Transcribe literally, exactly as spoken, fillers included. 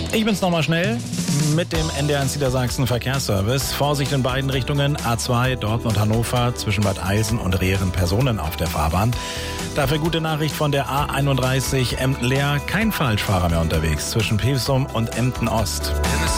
Ich bin's nochmal schnell mit dem N D R eins Niedersachsen Verkehrsservice. Vorsicht in beiden Richtungen. A zwei Dortmund-Hannover zwischen Bad Eilsen und Rehren Personen auf der Fahrbahn. Dafür gute Nachricht von der A einunddreißig Emden-Leer. Kein Falschfahrer mehr unterwegs zwischen Pilsum und Emden-Ost.